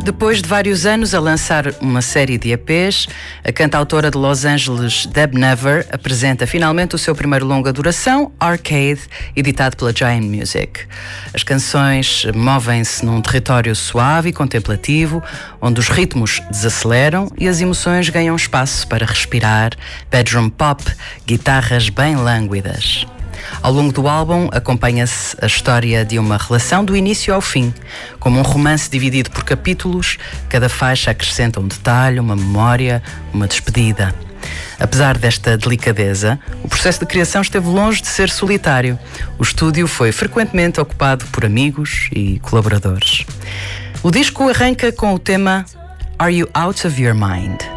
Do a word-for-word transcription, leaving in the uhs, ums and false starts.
Depois de vários anos a lançar uma série de E Pês, a cantautora de Los Angeles, Deb Never, apresenta finalmente o seu primeiro longa duração, Arcade, editado pela Giant Music. As canções movem-se num território suave e contemplativo, onde os ritmos desaceleram e as emoções ganham espaço para respirar, bedroom pop, guitarras bem lânguidas. Ao longo do álbum acompanha-se a história de uma relação do início ao fim, como um romance dividido por capítulos. Cada faixa acrescenta um detalhe, uma memória, uma despedida. Apesar desta delicadeza, o processo de criação esteve longe de ser solitário. O estúdio foi frequentemente ocupado por amigos e colaboradores. O disco arranca com o tema Are You Out of Your Mind?